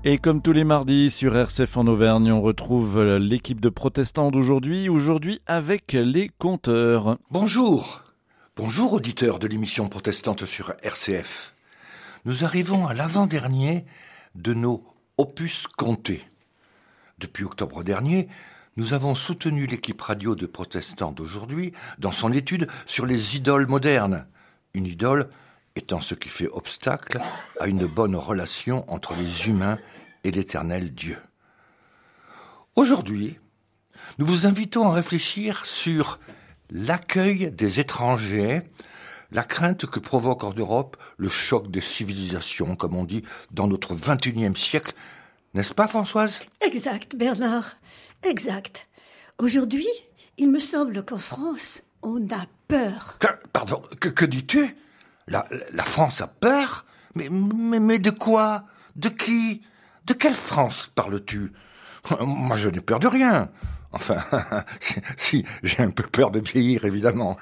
Et comme tous les mardis sur RCF en Auvergne, on retrouve l'équipe de protestants d'aujourd'hui, avec les conteurs. Bonjour auditeurs de l'émission protestante sur RCF. Nous arrivons à l'avant-dernier de nos opus contés. Depuis octobre dernier, nous avons soutenu l'équipe radio de protestants d'aujourd'hui dans son étude sur les idoles modernes. Une idole étant ce qui fait obstacle à une bonne relation entre les humains et l'éternel Dieu. Aujourd'hui, nous vous invitons à réfléchir sur l'accueil des étrangers, la crainte que provoque en Europe le choc des civilisations, comme on dit, dans notre 21e siècle. N'est-ce pas, Françoise ? Exact, Bernard, exact. Aujourd'hui, il me semble qu'en France, on a peur. Que dis-tu ? La France a peur ? Mais de quoi ? De qui ? De quelle France parles-tu ? Moi, je n'ai peur de rien. Enfin, si, j'ai un peu peur de vieillir, évidemment.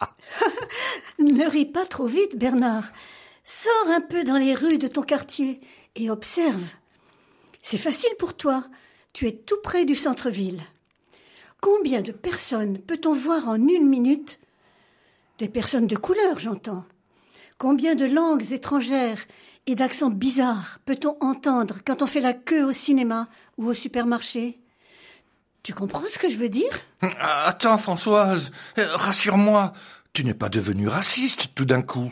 Ne ris pas trop vite, Bernard. Sors un peu dans les rues de ton quartier et observe. C'est facile pour toi. Tu es tout près du centre-ville. Combien de personnes peut-on voir en 1 minute ? Des personnes de couleur, j'entends. Combien de langues étrangères et d'accents bizarres peut-on entendre quand on fait la queue au cinéma ou au supermarché ? Tu comprends ce que je veux dire ? Attends, Françoise, rassure-moi, tu n'es pas devenue raciste tout d'un coup.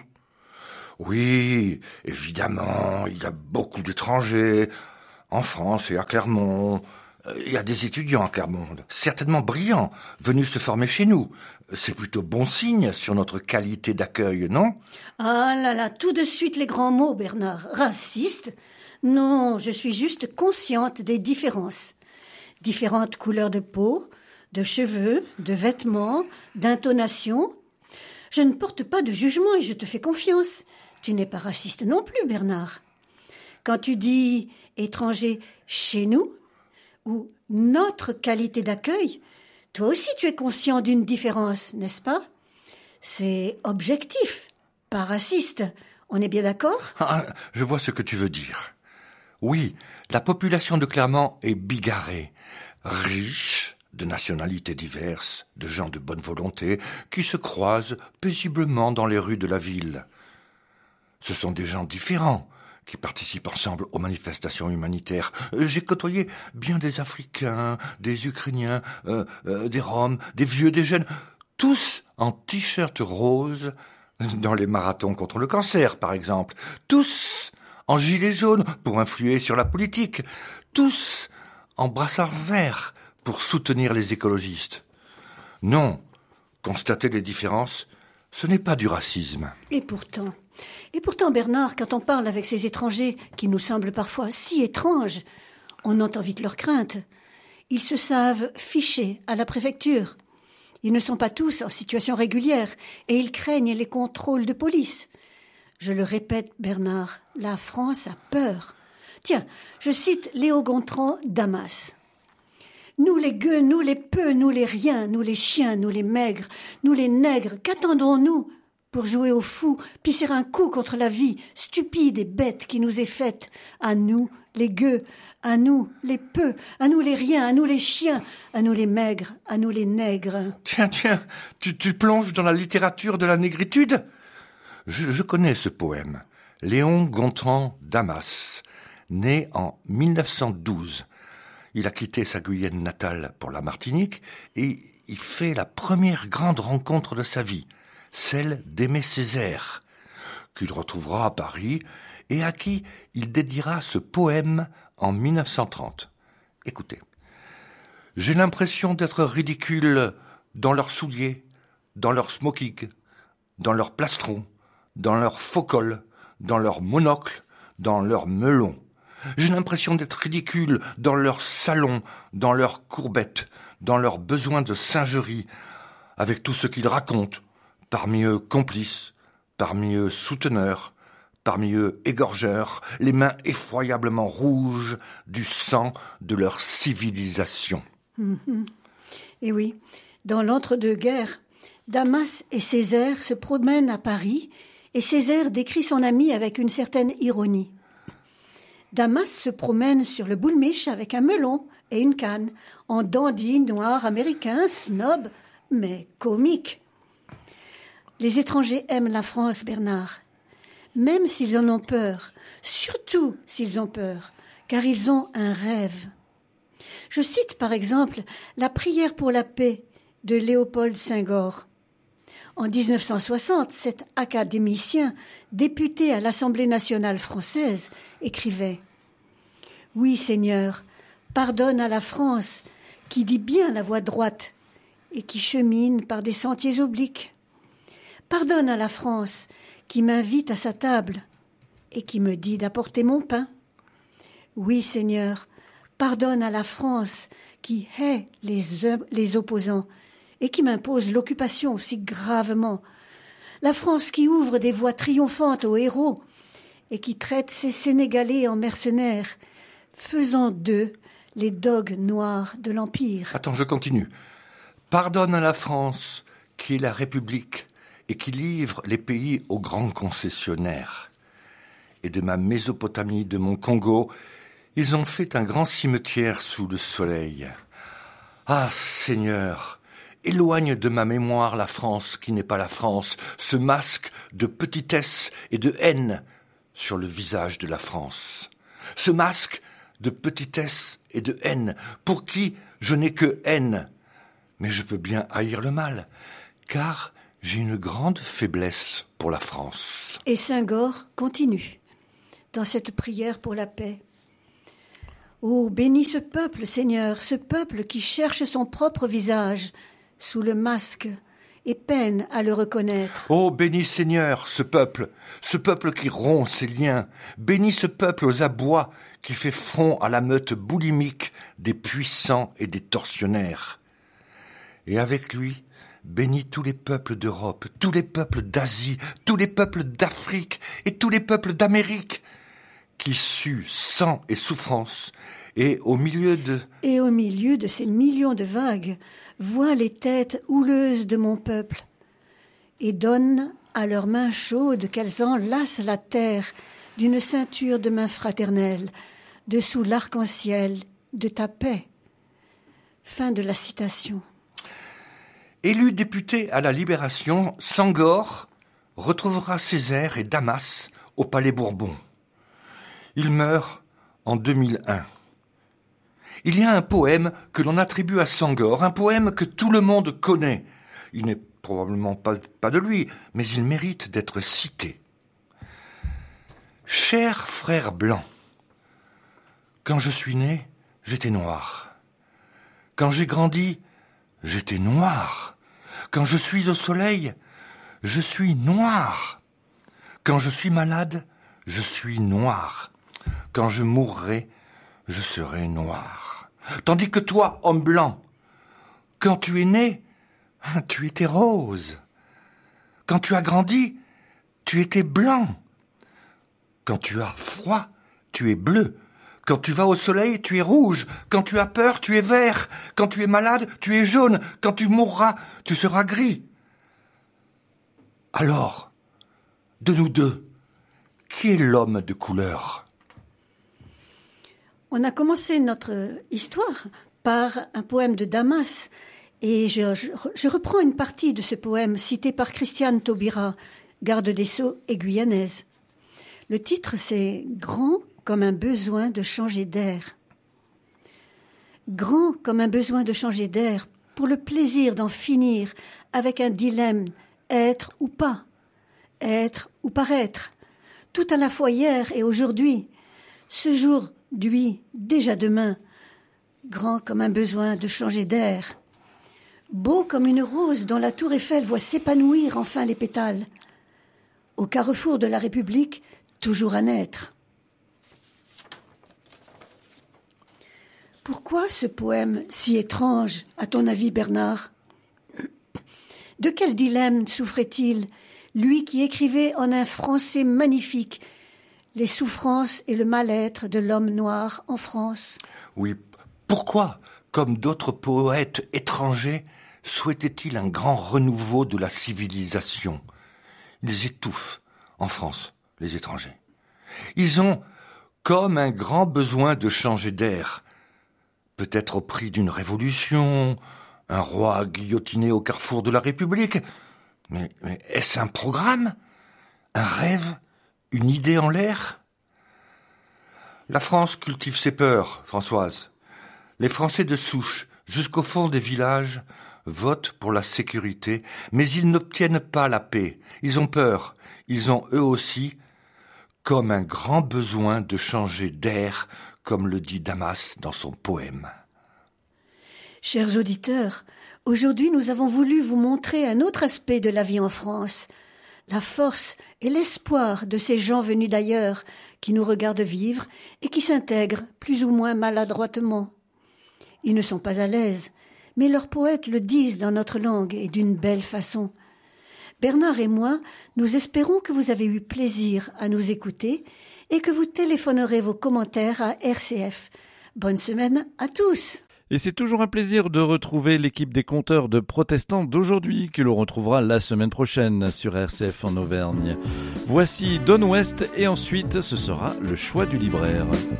Oui, évidemment, il y a beaucoup d'étrangers, en France et à Clermont. Il y a des étudiants à Clermont, certainement brillants, venus se former chez nous. C'est plutôt bon signe sur notre qualité d'accueil, non ? Ah là là, tout de suite les grands mots, Bernard. Raciste ? Non, je suis juste consciente des différences. Différentes couleurs de peau, de cheveux, de vêtements, d'intonation. Je ne porte pas de jugement et je te fais confiance. Tu n'es pas raciste non plus, Bernard. Quand tu dis étranger chez nous, ou notre qualité d'accueil, toi aussi tu es conscient d'une différence, n'est-ce pas ? C'est objectif, pas raciste. On est bien d'accord ? Je vois ce que tu veux dire. Oui, la population de Clermont est bigarrée, riche de nationalités diverses, de gens de bonne volonté qui se croisent paisiblement dans les rues de la ville. Ce sont des gens différents qui participent ensemble aux manifestations humanitaires. J'ai côtoyé bien des Africains, des Ukrainiens, des Roms, des vieux, des jeunes, tous en t-shirt rose, dans les marathons contre le cancer, par exemple. Tous en gilet jaune pour influer sur la politique. Tous en brassard vert pour soutenir les écologistes. Non, constater les différences, ce n'est pas du racisme. Et pourtant, Bernard, quand on parle avec ces étrangers qui nous semblent parfois si étranges, on entend vite leurs craintes. Ils se savent fichés à la préfecture. Ils ne sont pas tous en situation régulière et ils craignent les contrôles de police. Je le répète, Bernard, la France a peur. Tiens, je cite Léo Gontran, Damas. Nous les gueux, nous les peu, nous les riens, nous les chiens, nous les maigres, nous les nègres, qu'attendons-nous pour jouer au fou, pisser un coup contre la vie stupide et bête qui nous est faite, à nous les gueux, à nous les peu, à nous les riens, à nous les chiens, à nous les maigres, à nous les nègres. Tiens, tu plonges dans la littérature de la négritude ? Je connais ce poème. Léon Gontran, Damas, né en 1912. Il a quitté sa Guyane natale pour la Martinique et il fait la première grande rencontre de sa vie, celle d'Aimé Césaire, qu'il retrouvera à Paris et à qui il dédiera ce poème en 1930. Écoutez. J'ai l'impression d'être ridicule dans leurs souliers, dans leurs smokings, dans leurs plastrons, dans leurs faux cols, dans leurs monocles, dans leurs melons. J'ai l'impression d'être ridicule dans leurs salons, dans leurs courbettes, dans leurs besoins de singerie, avec tout ce qu'ils racontent, parmi eux complices, parmi eux souteneurs, parmi eux égorgeurs, les mains effroyablement rouges du sang de leur civilisation. Et oui, dans l'entre-deux-guerres, Damas et Césaire se promènent à Paris et Césaire décrit son ami avec une certaine ironie. Damas se promène sur le boulmiche avec un melon et une canne, en dandy noir américain, snob, mais comique. Les étrangers aiment la France, Bernard, même s'ils en ont peur, surtout s'ils ont peur, car ils ont un rêve. Je cite par exemple la prière pour la paix de Léopold Senghor. En 1960, cet académicien, député à l'Assemblée nationale française, écrivait « Oui, Seigneur, pardonne à la France qui dit bien la voie droite et qui chemine par des sentiers obliques. Pardonne à la France qui m'invite à sa table et qui me dit d'apporter mon pain. Oui, Seigneur, pardonne à la France qui hait les opposants et qui m'impose l'occupation aussi gravement. La France qui ouvre des voies triomphantes aux héros et qui traite ses Sénégalais en mercenaires, faisant d'eux les dogues noirs de l'Empire. » Attends, je continue. Pardonne à la France qui est la République et qui livre les pays aux grands concessionnaires. Et de ma Mésopotamie, de mon Congo, ils ont fait un grand cimetière sous le soleil. Ah, Seigneur, éloigne de ma mémoire la France qui n'est pas la France, ce masque de petitesse et de haine sur le visage de la France. Ce masque de petitesse et de haine, pour qui je n'ai que haine. Mais je peux bien haïr le mal, car j'ai une grande faiblesse pour la France. Et Senghor continue dans cette prière pour la paix. Oh, bénis ce peuple, Seigneur, ce peuple qui cherche son propre visage sous le masque et peine à le reconnaître. Oh, bénis Seigneur, ce peuple qui rompt ses liens. Bénis ce peuple aux abois qui fait front à la meute boulimique des puissants et des tortionnaires. Et avec lui, bénis tous les peuples d'Europe, tous les peuples d'Asie, tous les peuples d'Afrique et tous les peuples d'Amérique qui suent sang et souffrance. Et au milieu de ces millions de vagues, vois les têtes houleuses de mon peuple et donne à leurs mains chaudes qu'elles enlacent la terre d'une ceinture de mains fraternelles, dessous l'arc-en-ciel de ta paix. » Fin de la citation. Élu député à la Libération, Senghor retrouvera Césaire et Damas au Palais Bourbon. Il meurt en 2001. Il y a un poème que l'on attribue à Senghor, un poème que tout le monde connaît. Il n'est probablement pas de lui, mais il mérite d'être cité. Cher frère blanc, quand je suis né, j'étais noir. Quand j'ai grandi, j'étais noir. Quand je suis au soleil, je suis noir. Quand je suis malade, je suis noir. Quand je mourrai, je serai noir. Tandis que toi, homme blanc, quand tu es né, tu étais rose. Quand tu as grandi, tu étais blanc. Quand tu as froid, tu es bleu. Quand tu vas au soleil, tu es rouge. Quand tu as peur, tu es vert. Quand tu es malade, tu es jaune. Quand tu mourras, tu seras gris. Alors, de nous deux, qui est l'homme de couleur ? On a commencé notre histoire par un poème de Damas et je reprends une partie de ce poème cité par Christiane Taubira, garde des Sceaux et guyanaise. Le titre, c'est « Grand comme un besoin de changer d'air ». Grand comme un besoin de changer d'air pour le plaisir d'en finir avec un dilemme être ou pas, être ou paraître, tout à la fois hier et aujourd'hui, ce jour d'hui, déjà demain, grand comme un besoin de changer d'air, beau comme une rose dont la tour Eiffel voit s'épanouir enfin les pétales, au carrefour de la République, toujours à naître. Pourquoi ce poème si étrange, à ton avis, Bernard ? De quel dilemme souffrait-il, lui qui écrivait en un français magnifique les souffrances et le mal-être de l'homme noir en France ? Oui, pourquoi, comme d'autres poètes étrangers, souhaitait-il un grand renouveau de la civilisation ? Ils étouffent, en France, les étrangers. Ils ont comme un grand besoin de changer d'air. Peut-être au prix d'une révolution, un roi guillotiné au carrefour de la République. Mais est-ce un programme? Un rêve? Une idée en l'air? La France cultive ses peurs, Françoise. Les Français de souche, jusqu'au fond des villages, votent pour la sécurité, mais ils n'obtiennent pas la paix. Ils ont peur. Ils ont eux aussi, comme un grand besoin de changer d'air, comme le dit Damas dans son poème. Chers auditeurs, aujourd'hui nous avons voulu vous montrer un autre aspect de la vie en France, la force et l'espoir de ces gens venus d'ailleurs, qui nous regardent vivre et qui s'intègrent plus ou moins maladroitement. Ils ne sont pas à l'aise, mais leurs poètes le disent dans notre langue et d'une belle façon. Bernard et moi, nous espérons que vous avez eu plaisir à nous écouter et que vous téléphonerez vos commentaires à RCF. Bonne semaine à tous! Et c'est toujours un plaisir de retrouver l'équipe des conteurs de protestants d'aujourd'hui que l'on retrouvera la semaine prochaine sur RCF en Auvergne. Voici Don West et ensuite ce sera le choix du libraire.